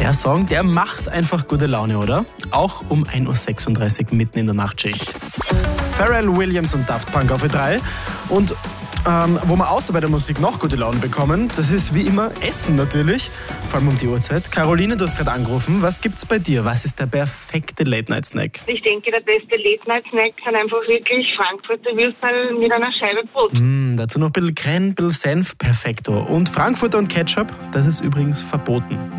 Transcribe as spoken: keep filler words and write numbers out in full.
Der Song, der macht einfach gute Laune, oder? Auch um ein Uhr sechsunddreißig mitten in der Nachtschicht. Pharrell Williams und Daft Punk auf Ö drei. Und ähm, wo wir außer bei der Musik noch gute Laune bekommen, das ist wie immer Essen natürlich, vor allem um die Uhrzeit. Caroline, du hast gerade angerufen. Was gibt's bei dir? Was ist der perfekte Late-Night-Snack? Ich denke, der beste Late-Night-Snack sind einfach wirklich Frankfurter Würstel mit einer Scheibe Brot. Mm, dazu noch ein bisschen Creme, ein bisschen Senf, perfekto. Und Frankfurter und Ketchup, das ist übrigens verboten.